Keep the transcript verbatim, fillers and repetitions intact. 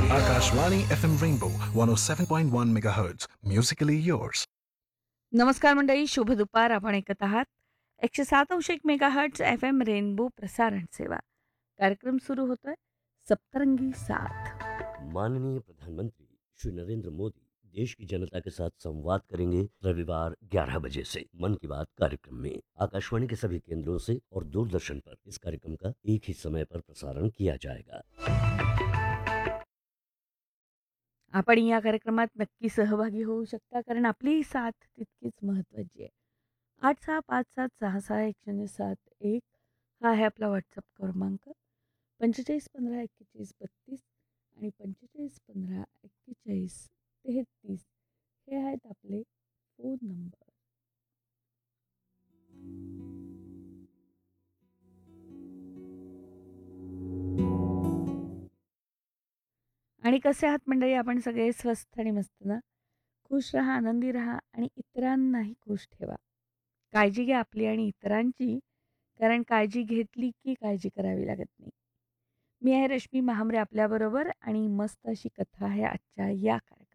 Akashvani F M Rainbow one oh seven point one megahertz. Musically yours. नमस्कार मंडळी, शुभ दुपार. आपण ऐकत आहात एकशे सात अंश एक mega hertz F M rainbow प्रसारण सेवा. कार्यक्रम सुरू होतोय सप्तरंगी साथ. माननीय प्रधानमंत्री श्री नरेंद्र मोदी देश की जनता के साथ संवाद करेंगे रविवार ग्यारह बजे से मन की बात कार्यक्रम में। आकाशवाणी के सभी केंद्रों से और दूरदर्शन पर इस कार्यक्रम का एक ही समय पर प्रसारण किया जाएगा। आपण या कार्यक्रमात नक्की सहभागी होऊ शकता, कारण आपली साथ तितकीच महत्त्वाची आहे. आठ सहा पाच सात सहा सहा एक शून्य सात एक हा आहे आपला व्हॉट्सअप क्रमांक. पंचेचाळीस पंधरा एक्केचाळीस बत्तीस आणि पंचेचाळीस पंधरा एक्केचाळीस तेहतीस हे आहेत आपले फोन नंबर. आणि कसे आहात मंडळी? आपण सगळे स्वस्थ आणि मस्त ना? खुश राहा, आनंदी राहा आणि इतरांनाही खुश ठेवा. काळजी घ्या आपली आणि इतरांची, कारण काळजी घेतली की काळजी करावी लागत नाही. मी आहे रश्मी महामरे आपल्याबरोबर आणि मस्त अशी कथा आहे आजच्या या कार्यक्रमात.